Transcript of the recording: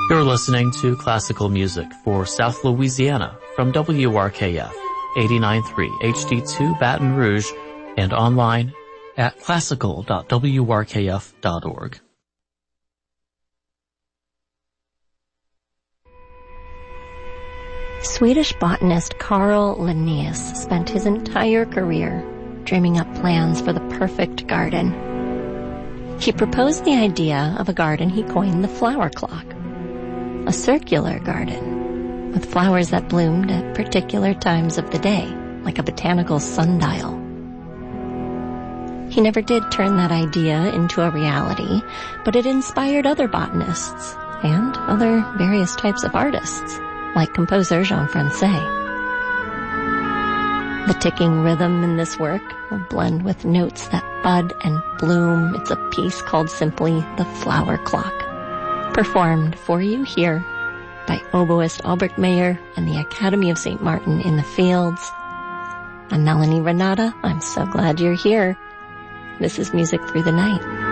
You're listening to classical music for South Louisiana from WRKF 89.3 HD2 Baton Rouge and online at classical.wrkf.org. Swedish botanist Carl Linnaeus spent his entire career dreaming up plans for the perfect garden. He proposed the idea of a garden he coined the flower clock, a circular garden with flowers that bloomed at particular times of the day, like a botanical sundial. He never did turn that idea into a reality, but it inspired other botanists and other various types of artists, like composer Jean Francais. The ticking rhythm in this work will blend with notes that bud and bloom. It's a piece called simply The Flower Clock, performed for you here by oboist Albert Mayer and the Academy of St. Martin in the Fields. I'm Melanie Renata. I'm so glad you're here. This is Music Through the Night.